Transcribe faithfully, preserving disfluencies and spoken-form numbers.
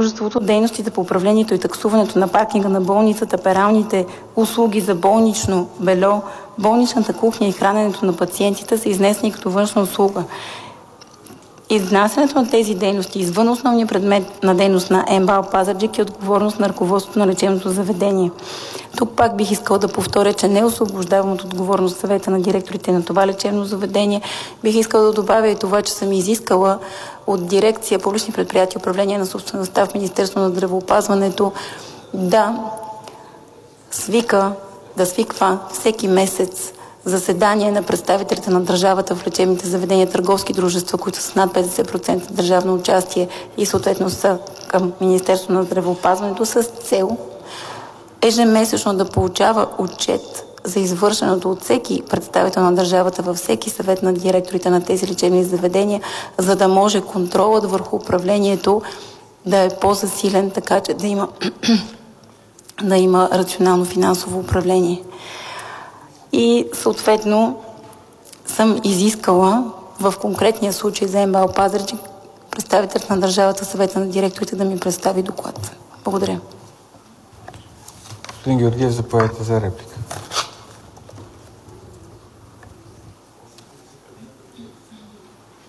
дружеството дейностите по управлението и таксуването на паркинга на болницата, пералните услуги за болнично бельо, болничната кухня и храненето на пациентите са изнесени като външна услуга. Изнасянето на тези дейности извън основния предмет на дейност на МБАЛ Пазарджик е отговорност на ръководството на лечебното заведение. Тук пак бих искал да повторя, че не освобождавам от отговорност съвета на директорите на това лечебно заведение. Бих искала да добавя и това, че съм изискала от дирекция публични предприятия и управление на собствеността в Министерство на здравеопазването да свика, да свиква всеки месец заседание на представителите на държавата в лечебните заведения, търговски дружества, които са над петдесет процента държавно участие и съответно са към Министерство на здравеопазването с цел ежемесечно да получава отчет за извършеното от всеки представител на държавата във всеки съвет на директорите на тези лечебни заведения, за да може контролът върху управлението да е по-засилен, така че да има, да има рационално финансово управление. И съответно съм изискала в конкретния случай за МБАЛ Пазарджик представителят на държавата, съвета на директорите да ми представи доклад. Благодаря. Господин Георгиев, заповядайте за реплика.